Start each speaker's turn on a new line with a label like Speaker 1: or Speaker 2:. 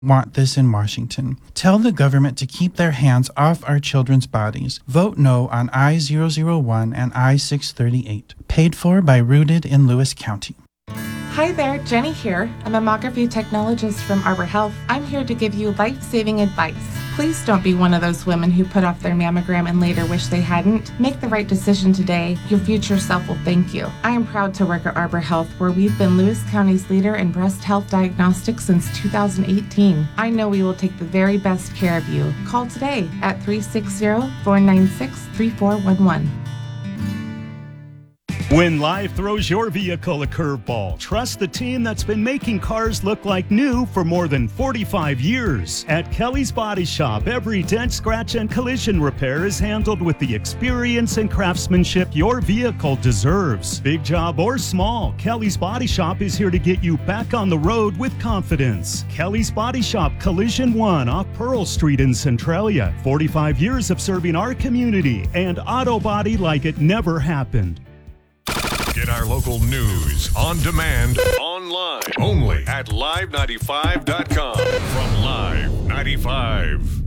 Speaker 1: want this in Washington. Tell the government to keep their hands off our children's bodies. Vote no on I-001 and I-638. Paid for by Rooted in Lewis County.
Speaker 2: Hi there, Jenny here, a mammography technologist from Arbor Health. I'm here to give you life-saving advice. Please don't be one of those women who put off their mammogram and later wish they hadn't. Make the right decision today. Your future self will thank you. I am proud to work at Arbor Health, where we've been Lewis County's leader in breast health diagnostics since 2018. I know we will take the very best care of you. Call today at 360-496-3411.
Speaker 3: When life throws your vehicle a curveball, trust the team that's been making cars look like new for more than 45 years. At Kelly's Body Shop, every dent, scratch, and collision repair is handled with the experience and craftsmanship your vehicle deserves. Big job or small, Kelly's Body Shop is here to get you back on the road with confidence. Kelly's Body Shop, Collision 1 off Pearl Street in Centralia. 45 years of serving our community and auto body like it never happened.
Speaker 4: Get our local news on demand online only at live95.com from Live 95.